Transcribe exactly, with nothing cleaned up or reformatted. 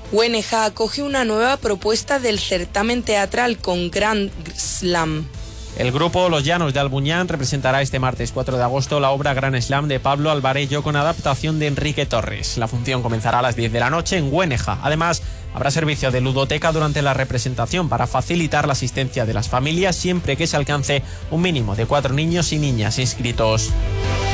Güeneja acoge una nueva propuesta del certamen teatral con Grand Slam. El grupo Los Llanos de Albuñán representará este martes cuatro de agosto la obra Gran Slam de Pablo Alvarello con adaptación de Enrique Torres. La función comenzará a las diez de la noche en Güeneja. Además, habrá servicio de ludoteca durante la representación para facilitar la asistencia de las familias siempre que se alcance un mínimo de cuatro niños y niñas inscritos.